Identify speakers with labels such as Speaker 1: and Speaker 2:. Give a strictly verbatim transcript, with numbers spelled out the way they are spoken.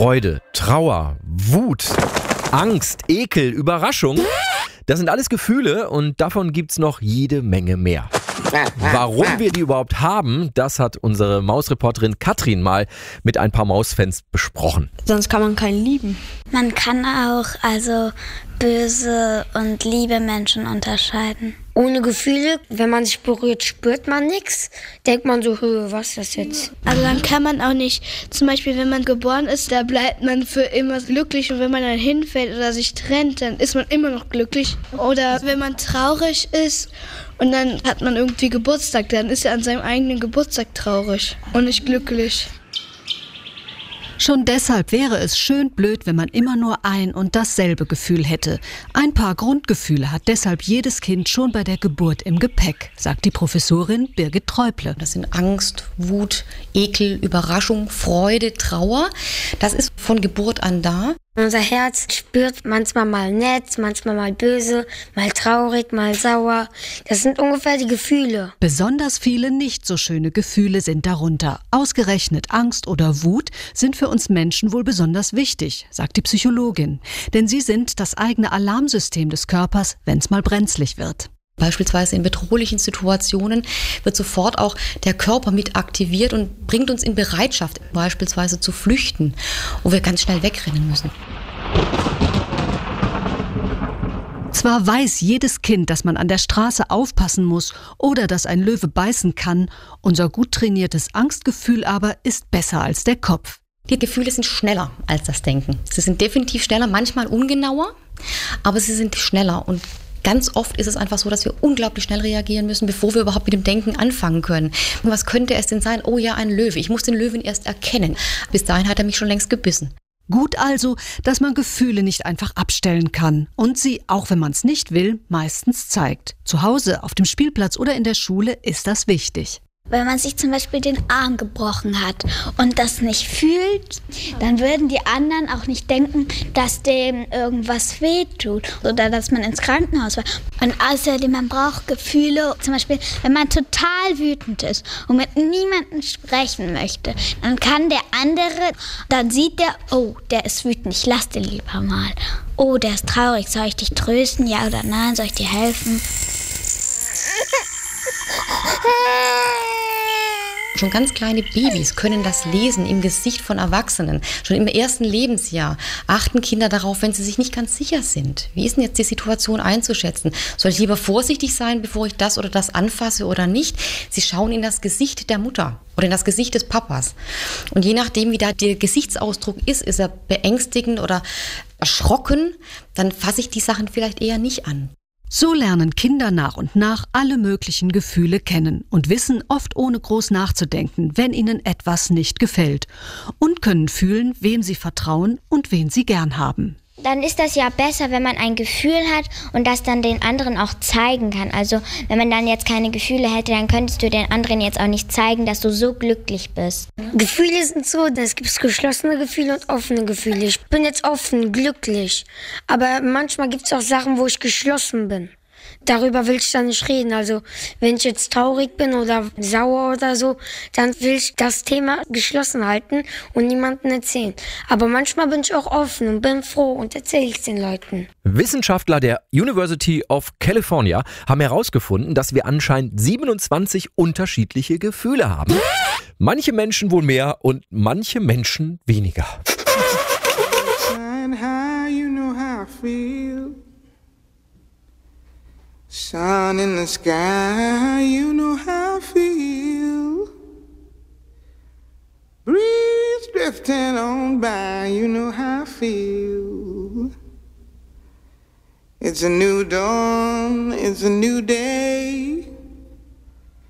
Speaker 1: Freude, Trauer, Wut, Angst, Ekel, Überraschung. Das sind alles Gefühle und davon gibt's noch jede Menge mehr. Warum wir die überhaupt haben, das hat unsere Mausreporterin Katrin mal mit ein paar Mausfans besprochen.
Speaker 2: Sonst kann man keinen lieben.
Speaker 3: Man kann auch also böse und liebe Menschen unterscheiden.
Speaker 2: Ohne Gefühle, wenn man sich berührt, spürt man nichts. Denkt man so, was ist das jetzt?
Speaker 4: Also dann kann man auch nicht, zum Beispiel wenn man geboren ist, da bleibt man für immer glücklich. Und wenn man dann hinfällt oder sich trennt, dann ist man immer noch glücklich. Oder wenn man traurig ist und dann hat man irgendwie Geburtstag, dann ist er an seinem eigenen Geburtstag traurig und nicht glücklich.
Speaker 5: Schon deshalb wäre es schön blöd, wenn man immer nur ein und dasselbe Gefühl hätte. Ein paar Grundgefühle hat deshalb jedes Kind schon bei der Geburt im Gepäck, sagt die Professorin Birgit Träuble.
Speaker 6: Das sind Angst, Wut, Ekel, Überraschung, Freude, Trauer. Das ist von Geburt an da.
Speaker 2: Unser Herz spürt manchmal mal nett, manchmal mal böse, mal traurig, mal sauer. Das sind ungefähr die Gefühle.
Speaker 5: Besonders viele nicht so schöne Gefühle sind darunter. Ausgerechnet Angst oder Wut sind für uns Menschen wohl besonders wichtig, sagt die Psychologin. Denn sie sind das eigene Alarmsystem des Körpers, wenn es mal brenzlig wird.
Speaker 6: Beispielsweise in bedrohlichen Situationen wird sofort auch der Körper mit aktiviert und bringt uns in Bereitschaft, beispielsweise zu flüchten, wo wir ganz schnell wegrennen müssen.
Speaker 5: Zwar weiß jedes Kind, dass man an der Straße aufpassen muss oder dass ein Löwe beißen kann, unser gut trainiertes Angstgefühl aber ist besser als der Kopf.
Speaker 6: Die Gefühle sind schneller als das Denken. Sie sind definitiv schneller, manchmal ungenauer, aber sie sind schneller und ganz oft ist es einfach so, dass wir unglaublich schnell reagieren müssen, bevor wir überhaupt mit dem Denken anfangen können. Und was könnte es denn sein? Oh ja, ein Löwe. Ich muss den Löwen erst erkennen. Bis dahin hat er mich schon längst gebissen.
Speaker 5: Gut also, dass man Gefühle nicht einfach abstellen kann und sie, auch wenn man es nicht will, meistens zeigt. Zu Hause, auf dem Spielplatz oder in der Schule ist das wichtig.
Speaker 3: Wenn man sich zum Beispiel den Arm gebrochen hat und das nicht fühlt, dann würden die anderen auch nicht denken, dass dem irgendwas wehtut oder dass man ins Krankenhaus war. Und außerdem, man braucht Gefühle. Zum Beispiel, wenn man total wütend ist und mit niemandem sprechen möchte, dann kann der andere, dann sieht der, oh, der ist wütend, ich lass den lieber mal. Oh, der ist traurig, soll ich dich trösten, ja oder nein, soll ich dir helfen?
Speaker 6: Schon ganz kleine Babys können das lesen im Gesicht von Erwachsenen. Schon im ersten Lebensjahr achten Kinder darauf, wenn sie sich nicht ganz sicher sind. Wie ist denn jetzt die Situation einzuschätzen? Soll ich lieber vorsichtig sein, bevor ich das oder das anfasse oder nicht? Sie schauen in das Gesicht der Mutter oder in das Gesicht des Papas. Und je nachdem, wie da der Gesichtsausdruck ist, ist er beängstigend oder erschrocken, dann fasse ich die Sachen vielleicht eher nicht an.
Speaker 5: So lernen Kinder nach und nach alle möglichen Gefühle kennen und wissen oft ohne groß nachzudenken, wenn ihnen etwas nicht gefällt und können fühlen, wem sie vertrauen und wen sie gern haben.
Speaker 7: Dann ist das ja besser, wenn man ein Gefühl hat und das dann den anderen auch zeigen kann. Also wenn man dann jetzt keine Gefühle hätte, dann könntest du den anderen jetzt auch nicht zeigen, dass du so glücklich bist.
Speaker 2: Gefühle sind so, es gibt geschlossene Gefühle und offene Gefühle. Ich bin jetzt offen, glücklich. Aber manchmal gibt es auch Sachen, wo ich geschlossen bin. Darüber will ich dann nicht reden. Also wenn ich jetzt traurig bin oder sauer oder so, dann will ich das Thema geschlossen halten und niemandem erzählen. Aber manchmal bin ich auch offen und bin froh und erzähle es den Leuten.
Speaker 1: Wissenschaftler der University of California haben herausgefunden, dass wir anscheinend siebenundzwanzig unterschiedliche Gefühle haben. Manche Menschen wohl mehr und manche Menschen weniger.
Speaker 8: Sun in the sky, you know how I feel. Breeze drifting on by, you know how I feel. It's a new dawn, it's a new day.